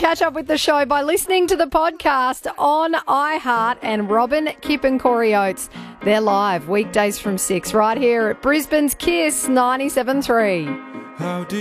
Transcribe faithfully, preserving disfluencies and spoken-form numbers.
catch up with the show by listening to the podcast on iHeart, and Robin, Kip and Corey Oates. They're live weekdays from six right here at Brisbane's Kiss ninety-seven point three.